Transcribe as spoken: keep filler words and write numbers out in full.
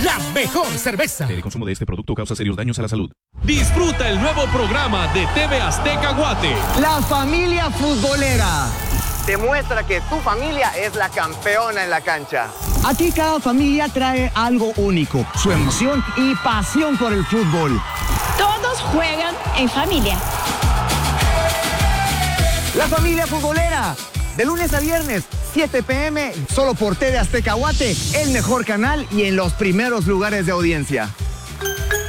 la mejor cerveza. El consumo de este producto causa serios daños a la salud. Disfruta el nuevo programa de T V Azteca Guate. La familia futbolera. Demuestra que tu familia es la campeona en la cancha. Aquí cada familia trae algo único, su emoción y pasión por el fútbol. Todos juegan en familia. La familia futbolera, de lunes a viernes, siete p m, solo por T V Azteca Guate, el mejor canal y en los primeros lugares de audiencia.